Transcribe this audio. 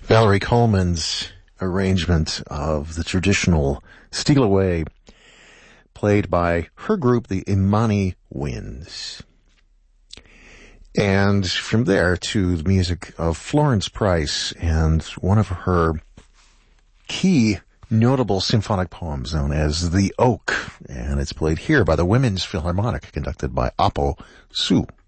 Valerie Coleman's arrangement of the traditional Steal Away, played by her group, the Imani Winds. And from there to the music of Florence Price and one of her key notable symphonic poems known as The Oak. And it's played here by the Women's Philharmonic, conducted by Apo Su.